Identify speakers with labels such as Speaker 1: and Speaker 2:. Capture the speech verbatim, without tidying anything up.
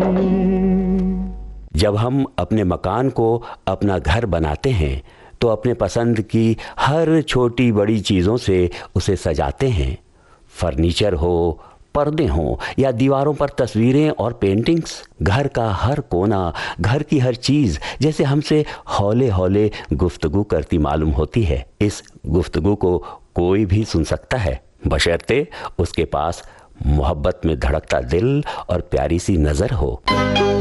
Speaker 1: जब हम अपने मकान को अपना घर बनाते हैं तो अपने पसंद की हर छोटी बड़ी चीज़ों से उसे सजाते हैं। फर्नीचर हो, पर्दे हों या दीवारों पर तस्वीरें और पेंटिंग्स, घर का हर कोना, घर की हर चीज़ जैसे हमसे हौले हौले गुफ्तगू करती मालूम होती है। इस गुफ्तगू को कोई भी सुन सकता है, बशर्ते उसके पास मोहब्बत में धड़कता दिल और प्यारी सी नज़र हो।